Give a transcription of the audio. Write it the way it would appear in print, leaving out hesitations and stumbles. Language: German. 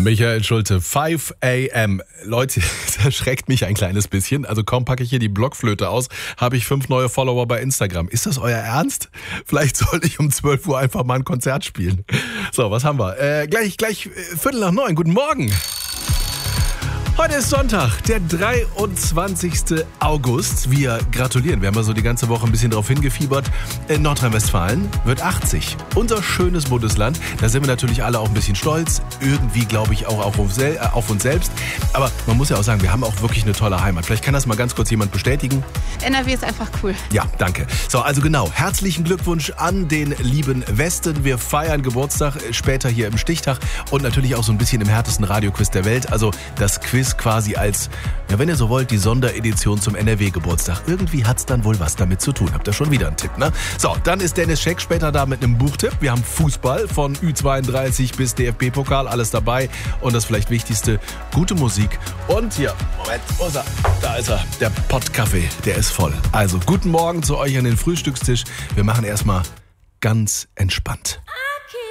Michael Schulte, 5 a.m. Leute, das erschreckt mich ein kleines bisschen. Also kaum packe ich hier die Blockflöte aus, habe ich 5 neue Follower bei Instagram. Ist das euer Ernst? Vielleicht sollte ich um 12 Uhr einfach mal ein Konzert spielen. So, was haben wir? Gleich 8:45. Guten Morgen. Heute ist Sonntag, der 23. August. Wir gratulieren. Wir haben ja so die ganze Woche ein bisschen drauf hingefiebert. Nordrhein-Westfalen wird 80. Unser schönes Bundesland. Da sind wir natürlich alle auch ein bisschen stolz. Irgendwie, glaube ich, auch auf uns selbst. Aber man muss ja auch sagen, wir haben auch wirklich eine tolle Heimat. Vielleicht kann das mal ganz kurz jemand bestätigen. NRW ist einfach cool. Ja, danke. So, also genau. Herzlichen Glückwunsch an den lieben Westen. Wir feiern Geburtstag später hier im Stichtag und natürlich auch so ein bisschen im härtesten Radioquiz der Welt. Also das Quiz quasi als, ja, wenn ihr so wollt, die Sonderedition zum NRW-Geburtstag. Irgendwie hat's dann wohl was damit zu tun. Habt ihr schon wieder einen Tipp, ne? So, dann ist Dennis Scheck später da mit einem Buchtipp. Wir haben Fußball von Ü32 bis DFB-Pokal, alles dabei. Und das vielleicht Wichtigste, gute Musik. Und hier, Moment, wo ist er? Da ist er, der Pottkaffee, der ist voll. Also, guten Morgen zu euch an den Frühstückstisch. Wir machen erstmal ganz entspannt.